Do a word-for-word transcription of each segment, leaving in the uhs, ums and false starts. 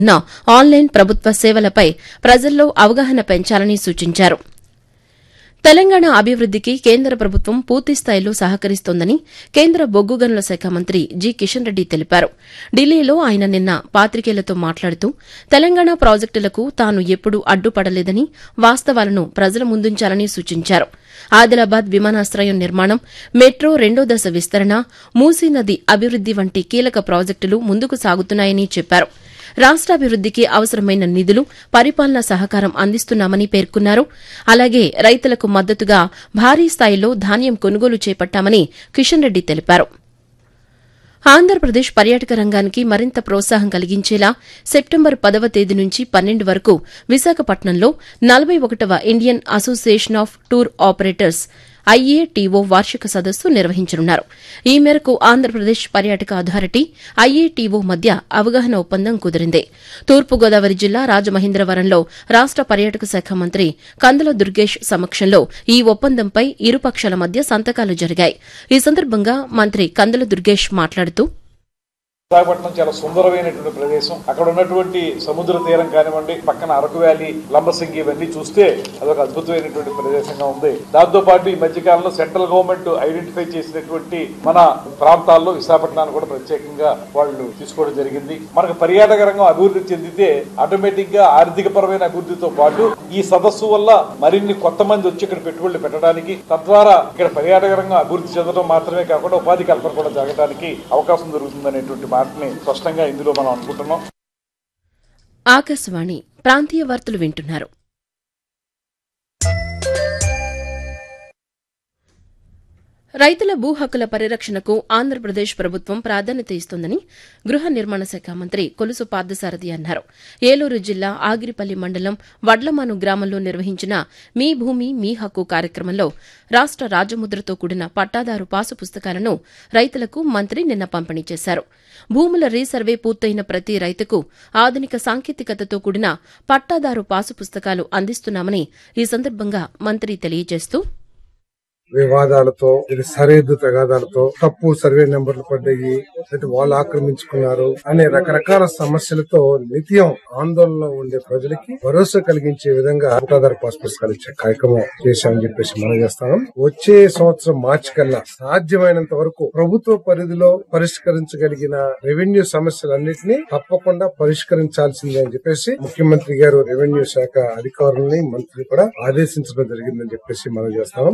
ఉన్న ఆన్లైన్ ప్రభుత్వ సేవలపై ప్రజల్లో అవగాహన పెంచాలని సూచించారు. తెలంగాణ అభివృద్దికి కేంద్ర ప్రభుత్వం పూర్తిస్థాయిలో సహకరిస్తోందని కేంద్ర బొగ్గు గనుల శాఖ మంత్రి జి కిషన్ రెడ్డి తెలిపారు. ఢిల్లీలో ఆయన నిన్న పాతికేయులతో మాట్లాడుతూ తెలంగాణ ప్రాజెక్టులకు తాను ఎప్పుడూ అడ్డుపడలేదని వాస్తవాలను ప్రజల ముందుంచాలని సూచించారు. ఆదిలాబాద్ విమానాశ్రయం నిర్మాణం, మెట్రో రెండో దశ విస్తరణ, మూసీ నది అభివృద్ది వంటి కీలక ప్రాజెక్టులు ముందుకు సాగుతున్నాయని చెప్పారు. రాష్టాభివృద్దికి అవసరమైన నిధులు, పరిపాలనా సహకారం అందిస్తున్నామని పేర్కొన్నారు. అలాగే రైతులకు మద్దతుగా భారీ స్థాయిలో ధాన్యం కొనుగోలు చేపట్టామని కిషన్ రెడ్డి తెలిపారు. ఆంధ్రప్రదేశ్ పర్యాటక రంగానికి మరింత ప్రోత్సాహం కలిగించేలా సెప్టెంబర్ పదవ తేదీ నుంచి పన్నెండు వరకు విశాఖపట్నంలో నలభై ఒకటవ Indian association of tour operators IATO వార్షిక సదస్సు నిర్వహించనున్నారు. ఈ మేరకు ఆంధ్రప్రదేశ్ పర్యాటక అథారిటీ, ఐఏటీఓ మధ్య అవగాహన ఒప్పందం కుదిరింది. తూర్పుగోదావరి జిల్లా రాజమహేంద్రవరంలో రాష్ట పర్యాటక శాఖ మంత్రి కందుల దుర్గేష్ సమక్షంలో ఈ ఒప్పందంపై ఇరు పక్షాల మధ్య సంతకాలు జరిగాయి. ఈ సందర్భంగా మంత్రి కందుల దుర్గేష్ మాట్లాడుతూ, విశాఖపట్నం చాలా సుందరమైనటువంటి ప్రదేశం. అక్కడ ఉన్నటువంటి సముద్ర తీరం కానివ్వండి, పక్కన అరకు వ్యాలీ, లంబసింగి ఇవన్నీ చూస్తే అదొక అద్భుతమైనటువంటి ప్రదేశంగా ఉంది. దాంతో పాటు ఈ మధ్య కాలంలో సెంట్రల్ గవర్నమెంట్ ఐడెంటిఫై చేసినటువంటి మన ప్రాంతాల్లో విశాఖపట్నాన్ని కూడా ప్రత్యేకంగా వాళ్ళు తీసుకోవడం జరిగింది. మనకు పర్యాటక రంగం అభివృద్ధి చెందితే ఆటోమేటిక్ గా ఆర్థిక పరమైన అభివృద్ధితో పాటు ఈ సదస్సు వల్ల మరిన్ని కొత్త మంది వచ్చి ఇక్కడ పెట్టుబడులు పెట్టడానికి, తద్వారా ఇక్కడ పర్యాటక రంగం అభివృద్ధి చెందడం మాత్రమే కాకుండా ఉపాధి కల్పన కూడా జరగడానికి అవకాశం దొరుకుతుందనేటువంటి స్పష్టంగా ఇందులో మనం అనుకుంటున్నాం. ఆకాశవాణి ప్రాంతీయ వార్తలు వింటున్నారు. రైతుల భూ హక్కుల పరిరక్షణకు ఆంధ్రప్రదేశ్ ప్రభుత్వం ప్రాధాన్యత ఇస్తోందని గృహ నిర్మాణ శాఖ మంత్రి కొలుసు పార్థసారథి అన్నారు. ఏలూరు జిల్లా ఆగిరిపల్లి మండలం వడ్లమాను గ్రామంలో నిర్వహించిన మీ భూమి మీ హక్కు కార్యక్రమంలో రాష్ట రాజముద్రతో కూడిన పట్టాదారు పాసు పుస్తకాలను రైతులకు మంత్రి నిన్న పంపిణీ చేశారు. భూముల రీసర్వే పూర్తయిన ప్రతి రైతుకు ఆధునిక సాంకేతికతతో కూడిన పట్టాదారు పాసు పుస్తకాలు అందిస్తున్నామని ఈ సందర్భంగా మంత్రి తెలియజేస్తూ, వివాదాలతో, ఇది సరిహద్దు తగాదాలతో, తప్పు సర్వే నెంబర్లు పడ్డాయి, అయితే వాళ్ళు ఆక్రమించుకున్నారు అనే రకరకాల సమస్యలతో నిత్యం ఆందోళనలో ఉండే ప్రజలకి భరోసా కలిగించే విధంగా పట్టాదారు పాస్ పుస్తకాలు ఇచ్చే కార్యక్రమం చేశామని చెప్పేసి మనం చేస్తాం. వచ్చే సంవత్సరం మార్చి కల్లా సాధ్యమైనంత వరకు ప్రభుత్వ పరిధిలో పరిష్కరించగలిగిన రెవెన్యూ సమస్యలన్నింటినీ తప్పకుండా పరిష్కరించాల్సిందే అని చెప్పేసి ముఖ్యమంత్రి గారు రెవెన్యూ శాఖ అధికారులని, మంత్రి కూడా ఆదేశించడం జరిగిందని చెప్పేసి మనం చేస్తాం.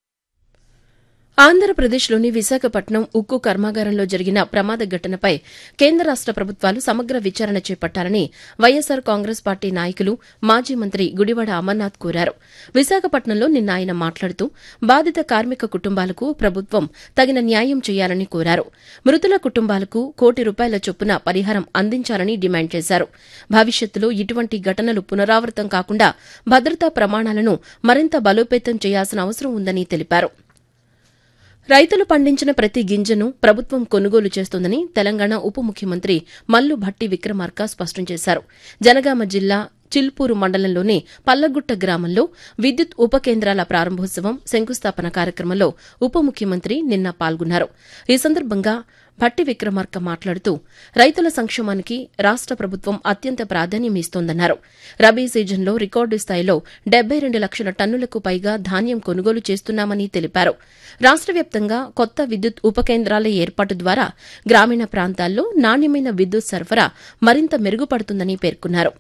ఆంధ్రప్రదేశ్లోని విశాఖపట్నం ఉక్కు కర్మాగారంలో జరిగిన ప్రమాద ఘటనపై కేంద్ర రాష్ట ప్రభుత్వాలు సమగ్ర విచారణ చేపట్టాలని వైఎస్సార్ కాంగ్రెస్ పార్టీ నాయకులు, మాజీ మంత్రి గుడివాడ అమర్నాథ్ కోరారు. విశాఖపట్నంలో నిన్న ఆయన మాట్లాడుతూ బాధిత కార్మిక కుటుంబాలకు ప్రభుత్వం తగిన న్యాయం చేయాలని కోరారు. మృతుల కుటుంబాలకు కోటి రూపాయల చొప్పున పరిహారం అందించాలని డిమాండ్ చేశారు. భవిష్యత్తులో ఇటువంటి ఘటనలు పునరావృతం కాకుండా భద్రతా ప్రమాణాలను మరింత బలోపేతం చేయాల్సిన అవసరం ఉందని తెలిపారు. రైతులు పండించిన ప్రతి గింజను ప్రభుత్వం కొనుగోలు చేస్తోందని తెలంగాణ ఉప ముఖ్యమంత్రి మల్లు భట్టి విక్రమార్క స్పష్టం చేశారు. జనగామ జిల్లా చిల్పూరు మండలంలోని పల్లగుట్ట గ్రామంలో విద్యుత్ ఉప కేంద్రాల ప్రారంభోత్సవం, శంకుస్థాపన కార్యక్రమంలో ఉప ముఖ్యమంత్రి నిన్న పాల్గొన్నారు. ఈ సందర్భంగా భట్టి విక్రమార్క మాట్లాడుతూ రైతుల సంక్షేమానికి రాష్ట ప్రభుత్వం అత్యంత ప్రాధాన్యం ఇస్తోందన్నారు. రబీ సీజన్లో రికార్డు స్థాయిలో డెబ్బై రెండు లక్షల టన్నులకు పైగా ధాన్యం కొనుగోలు చేస్తున్నామని తెలిపారు. రాష్ట వ్యాప్తంగా కొత్త విద్యుత్ ఉప కేంద్రాల ఏర్పాటు ద్వారా గ్రామీణ ప్రాంతాల్లో నాణ్యమైన విద్యుత్ సరఫరా మరింత మెరుగుపడుతుందని పేర్కొన్నారు.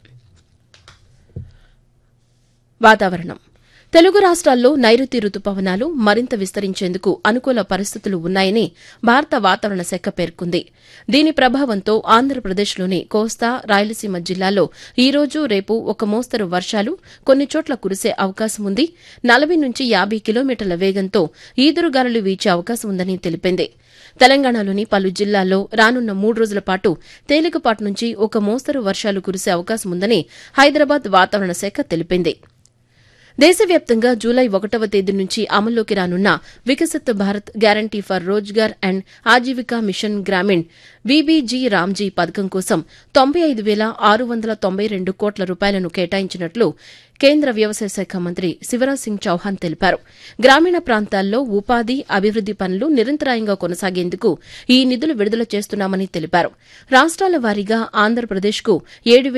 వాతావరణం. తెలుగు రాష్ట్రాల్లో నైరుతి రుతుపవనాలు మరింత విస్తరించేందుకు అనుకూల పరిస్థితులు ఉన్నాయని భారత వాతావరణ శాఖ పేర్కొంది. దీని ప్రభావంతో ఆంధ్రప్రదేశ్లోని కోస్తా, రాయలసీమ జిల్లాల్లో ఈ రోజు, రేపు ఒక మోస్తరు వర్షాలు, కొన్ని చోట్ల కురిసే అవకాశం ఉంది. నలభై నుంచి యాబై కిలోమీటర్ల వేగంతో ఈదురుగాలులు వీచే అవకాశం ఉందని తెలిపింది. తెలంగాణలోని పలు జిల్లాల్లో రానున్న మూడు రోజుల పాటు తేలికపాటి నుంచి ఒక మోస్తరు వర్షాలు కురిసే అవకాశం ఉందని హైదరాబాద్ వాతావరణ శాఖ తెలిపింది. దేశవ్యాప్తంగా జూలై ఒకటవ తేదీ నుంచి అమల్లోకి రానున్న Viksit Bharat guarantee for Rozgar and Aajeevika machine Grameen VBG Ramji పథకం కోసం తొంభై ఐదు వేల ఆరు వందల తొంభై రెండు కోట్ల రూపాయలను కేటాయించినట్లు కేంద్ర వ్యవసాయ శాఖ మంత్రి శివరాజ్ సింగ్ చౌహాన్ తెలిపారు. గ్రామీణ ప్రాంతాల్లో ఉపాధి అభివృద్ది పనులు నిరంతరాయంగా కొనసాగేందుకు ఈ నిధులు విడుదల చేస్తున్నామని తెలిపారు. రాష్ట్రాల వారీగా ఆంధ్రప్రదేశ్కు ఏడు